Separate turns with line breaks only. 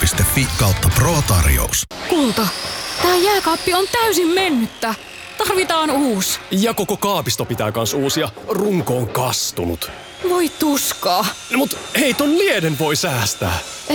Jääkaappi.fi/pro-tarjous.
Kulta, tää jääkaappi on täysin mennyttä. Tarvitaan uusi.
Ja koko kaapisto pitää kans uusia. Runko on kastunut.
Voi tuskaa.
No mut hei, ton lieden voi säästää.